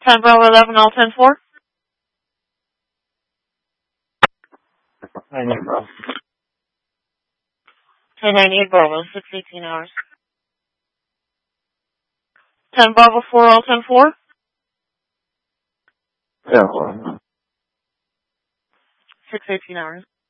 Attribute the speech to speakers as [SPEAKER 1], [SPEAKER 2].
[SPEAKER 1] 10 Bravo 11, all 10-4.
[SPEAKER 2] 98 Bravo.
[SPEAKER 1] 1098 Bravo, 618 hours. 10 Bravo 4, all 10-4.
[SPEAKER 2] 10-4.
[SPEAKER 1] 618 hours.